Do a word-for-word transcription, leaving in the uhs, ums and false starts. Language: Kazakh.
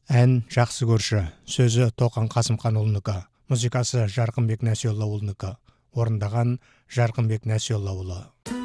Ән жақсы көрші, сөзі Тоқан Қасымханұлынікі, музыкасы Жарқынбек Нәсиоллаұлынікі, орындаған Жарқынбек Нәсиоллаұлы.